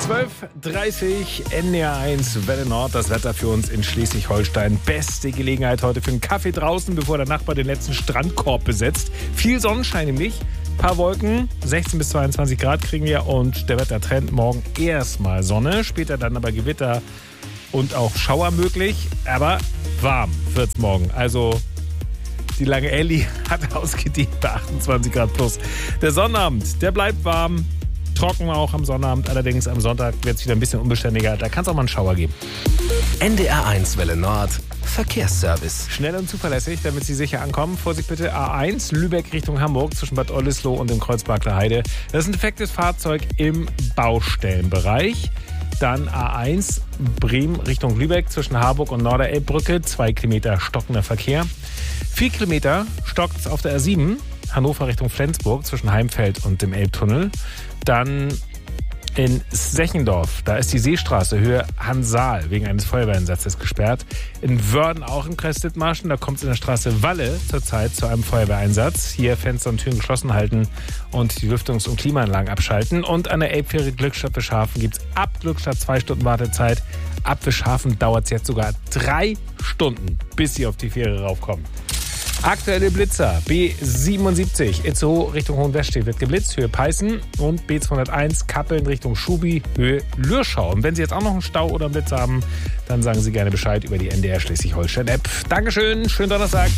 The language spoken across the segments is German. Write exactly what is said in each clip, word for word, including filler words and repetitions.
zwölf Uhr dreißig, N D R eins, Welle Nord, das Wetter für uns in Schleswig-Holstein. Beste Gelegenheit heute für einen Kaffee draußen, bevor der Nachbar den letzten Strandkorb besetzt. Viel Sonnenschein nämlich, paar Wolken, sechzehn bis zweiundzwanzig Grad kriegen wir und der Wettertrend morgen erstmal Sonne, später dann aber Gewitter und auch Schauer möglich, aber warm wird's morgen. Also die lange Elli hat ausgedient bei achtundzwanzig Grad plus. Der Sonnabend, der bleibt warm. Trocken auch am Sonnabend, allerdings am Sonntag wird es wieder ein bisschen unbeständiger. Da kann es auch mal einen Schauer geben. N D R eins Welle Nord, Verkehrsservice. Schnell und zuverlässig, damit Sie sicher ankommen. Vorsicht bitte, A eins, Lübeck Richtung Hamburg, zwischen Bad Oldesloe und dem Kreuzberger Heide. Das ist ein defektes Fahrzeug im Baustellenbereich. Dann A eins, Bremen Richtung Lübeck, zwischen Harburg und Norderelbbrücke. Zwei Kilometer stockender Verkehr. Vier Kilometer stockt es auf der A sieben, Hannover Richtung Flensburg, zwischen Heimfeld und dem Elbtunnel. Dann in Sechendorf, da ist die Seestraße Höhe Hansaal wegen eines Feuerwehreinsatzes gesperrt. In Wörden auch im Kreis Dithmarschen, da kommt es in der Straße Walle zurzeit zu einem Feuerwehreinsatz. Hier Fenster und Türen geschlossen halten und die Lüftungs- und Klimaanlagen abschalten. Und an der Elbfähre Glückstadt Wischhafen gibt es ab Glückstadt zwei Stunden Wartezeit. Ab Wischhafen dauert es jetzt sogar drei Stunden, bis Sie auf die Fähre raufkommen. Aktuelle Blitzer, B siebenundsiebzig, Itzehoe Richtung Hohenwestedt wird geblitzt, Höhe Peißen, und B zweihunderteins, Kappeln Richtung Schubi, Höhe Lürschau. Und wenn Sie jetzt auch noch einen Stau oder einen Blitz haben, dann sagen Sie gerne Bescheid über die N D R Schleswig-Holstein-App. Dankeschön, schönen Donnerstag.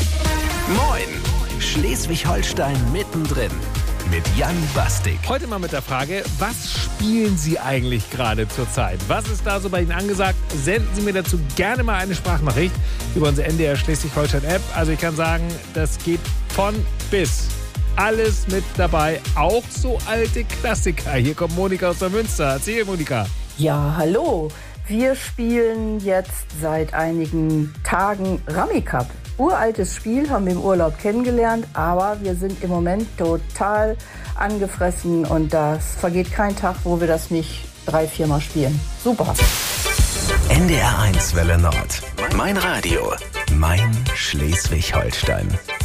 Moin, Schleswig-Holstein mittendrin mit Jan Bastik. Heute mal mit der Frage, was spielen Sie eigentlich gerade zurzeit? Was ist da so bei Ihnen angesagt? Senden Sie mir dazu gerne mal eine Sprachnachricht über unsere N D R Schleswig-Holstein-App. Also ich kann sagen, das geht von bis. Alles mit dabei, auch so alte Klassiker. Hier kommt Monika aus der Münster. Erzähl, Monika. Ja, hallo. Wir spielen jetzt seit einigen Tagen Rummy Cup. Uraltes Spiel, haben wir im Urlaub kennengelernt, aber wir sind im Moment total angefressen und das vergeht kein Tag, wo wir das nicht drei, viermal spielen. Super. N D R eins Welle Nord. Mein Radio. Mein Schleswig-Holstein.